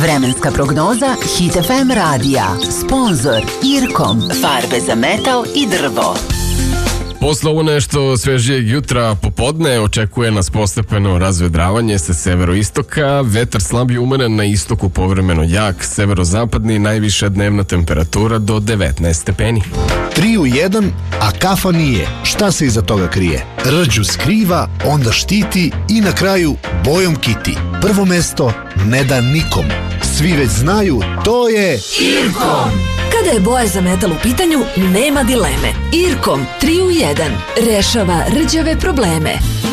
Vremenska prognoza Hit FM radija. Sponzor Irkom. Farbe za metal i drvo. Posle ovo nešto svežijeg jutra popodne očekuje nas postepeno razvedravanje sa severoistoka, vetar slab i umeren, na istoku povremeno jak, severozapadni, najviša dnevna temperatura do 19 stepeni. 3 u 1, a kafa nije. Šta se iza toga krije? Rđu skriva, onda štiti i na kraju bojom kiti. Prvo mesto ne da nikom. Svi već znaju, to je Irkom. Kada je boja za metal u pitanju, nema dileme. Irkom 3 u 1 rešava rđave probleme.